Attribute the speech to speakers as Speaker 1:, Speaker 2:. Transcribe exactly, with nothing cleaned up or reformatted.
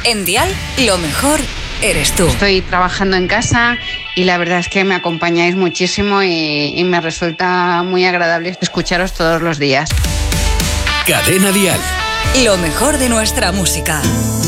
Speaker 1: En Dial, lo mejor eres tú.
Speaker 2: Estoy trabajando en casa y la verdad es que me acompañáis muchísimo y, y me resulta muy agradable escucharos todos los días.
Speaker 3: Cadena Dial.
Speaker 1: Lo mejor de nuestra música.